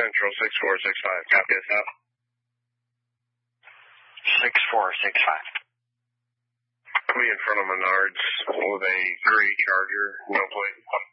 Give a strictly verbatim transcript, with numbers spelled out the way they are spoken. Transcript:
Central six four six five. Copy us out. six four six five. I'll be in front of Menards with a gray Charger, no plate.